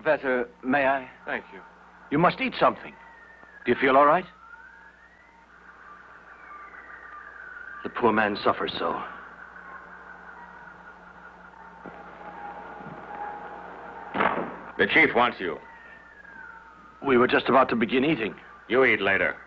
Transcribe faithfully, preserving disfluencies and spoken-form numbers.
Professor, may I? Thank you. You must eat something. Do you feel all right? The poor man suffers so. The chief wants you. We were just about to begin eating. You eat later.